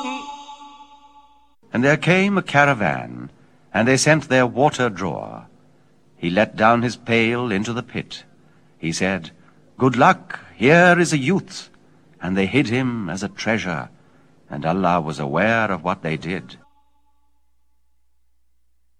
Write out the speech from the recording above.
And there came a caravan, and they sent their water drawer. He let down his pail into the pit. He said, "Good luck, here is a youth." And they hid him as a treasure, and Allah was aware of what they did.